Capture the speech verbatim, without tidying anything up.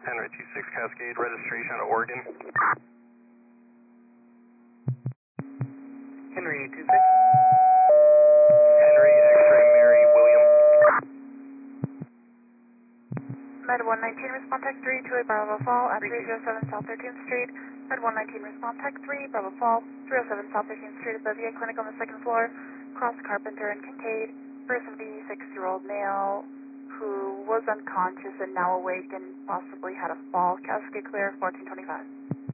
Henry two six Cascade, registration out of Oregon. Henry two six. Henry X-ray Mary William. Med one nineteen, respond tech three, two eight Bravo Fall, at three oh seven South thirteenth Street. Med one nineteen, respond tech three, Bravo Fall, three oh seven South thirteenth Street, Bevier Clinic on the second floor. Cross Carpenter and Kincaid, for a seventy-six-year-old male who was unconscious and now awake and possibly had a fall. Cascade clear, fourteen twenty-five.